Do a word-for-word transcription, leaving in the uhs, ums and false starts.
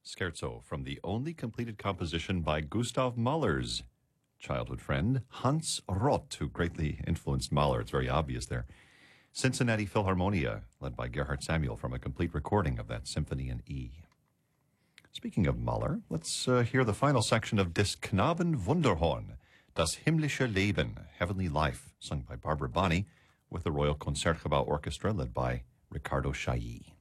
Scherzo from the only completed composition by Gustav Mahler's childhood friend, Hans Roth, who greatly influenced Mahler. It's very obvious there. Cincinnati Philharmonia, led by Gerhard Samuel, from a complete recording of that symphony in E. Speaking of Mahler, let's uh, hear the final section of Des Knaben Wunderhorn, Das himmlische Leben, Heavenly Life, sung by Barbara Bonney, with the Royal Concertgebouw Orchestra, led by Riccardo Chailly.